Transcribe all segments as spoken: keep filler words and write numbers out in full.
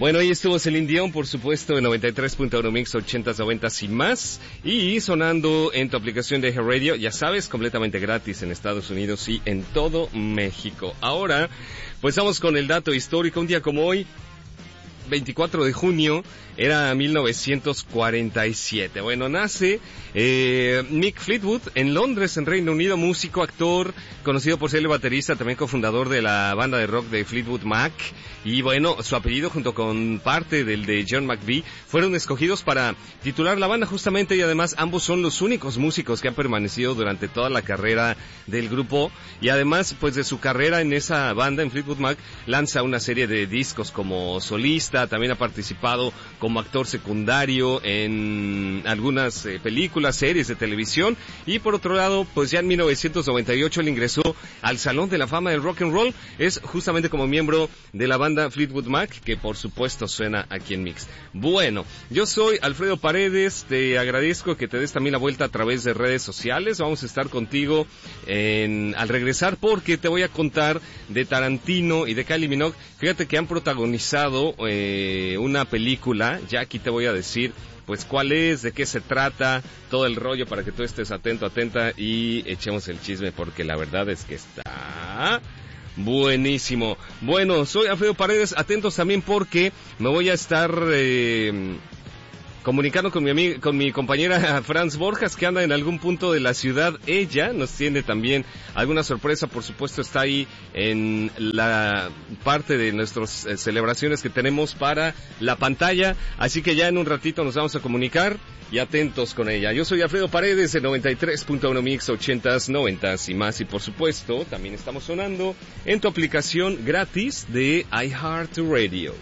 Bueno, ahí estuvo Celine Dion, por supuesto, en noventa y tres punto uno Mix, ochentas, noventas y más. Y sonando en tu aplicación de Eje Radio, ya sabes, completamente gratis en Estados Unidos y en todo México. Ahora, pues vamos con el dato histórico. Un día como hoy, veinticuatro de junio, era mil novecientos cuarenta y siete. Bueno, nace eh, Mick Fleetwood en Londres, en Reino Unido, músico, actor, conocido por ser el baterista, también cofundador de la banda de rock de Fleetwood Mac. Y bueno, su apellido junto con parte del de John McVie fueron escogidos para titular la banda justamente, y además ambos son los únicos músicos que han permanecido durante toda la carrera del grupo. Y además, pues de su carrera en esa banda, en Fleetwood Mac, lanza una serie de discos como solista, también ha participado como actor secundario en algunas eh, películas, series de televisión. Y por otro lado, pues ya en mil novecientos noventa y ocho él ingresó al Salón de la Fama del Rock and Roll. Es justamente como miembro de la banda Fleetwood Mac, que por supuesto suena aquí en Mix. Bueno, yo soy Alfredo Paredes, te agradezco que te des también la vuelta a través de redes sociales. Vamos a estar contigo en, al regresar, porque te voy a contar de Tarantino y de Kylie Minogue. Fíjate que han protagonizado eh, una película, ya aquí te voy a decir pues cuál es, de qué se trata, todo el rollo, para que tú estés atento, atenta y echemos el chisme, porque la verdad es que está buenísimo. Bueno, soy Alfredo Paredes, atentos también porque me voy a estar eh, comunicando con mi amiga, con mi compañera Franz Borjas, que anda en algún punto de la ciudad. Ella nos tiene también alguna sorpresa, por supuesto está ahí en la parte de nuestras eh, celebraciones que tenemos para la pantalla, así que ya en un ratito nos vamos a comunicar y atentos con ella. Yo soy Alfredo Paredes, en noventa y tres punto uno Mix, ochentas, noventas y más, y por supuesto también estamos sonando en tu aplicación gratis de iHeartRadio.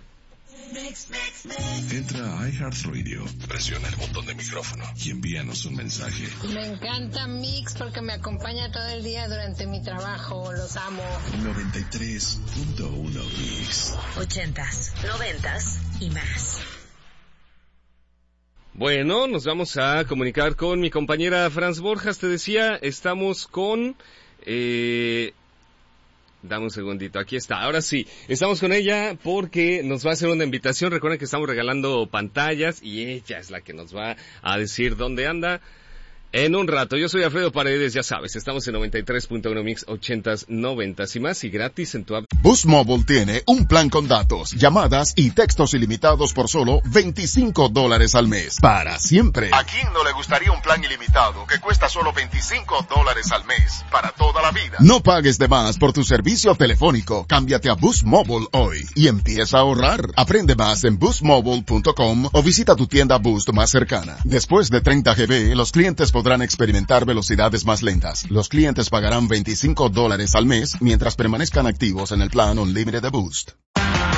Entra a iHeartRadio, presiona el botón de micrófono y envíanos un mensaje. Me encanta Mix porque me acompaña todo el día durante mi trabajo, los amo. noventa y tres punto uno Mix. Ochentas, noventas y más. Bueno, nos vamos a comunicar con mi compañera Franz Borjas. Te decía, estamos con... Eh, Dame un segundito, aquí está, ahora sí, estamos con ella porque nos va a hacer una invitación. Recuerden que estamos regalando pantallas y ella es la que nos va a decir dónde anda en un rato. Yo soy Alfredo Paredes, ya sabes, estamos en noventa y tres punto uno Mix, ochentas, noventas y más, y gratis en tu app. Boost Mobile tiene un plan con datos, llamadas y textos ilimitados por solo veinticinco dólares al mes. Para siempre. ¿A quién no le gustaría un plan ilimitado que cuesta solo veinticinco dólares al mes? Para toda la vida. No pagues de más por tu servicio telefónico. Cámbiate a Boost Mobile hoy y empieza a ahorrar. Aprende más en boost mobile punto com o visita tu tienda Boost más cercana. Después de treinta gigabytes, los clientes podrán experimentar velocidades más lentas. Los clientes pagarán veinticinco dólares al mes mientras permanezcan activos en el plan Unlimited de Boost.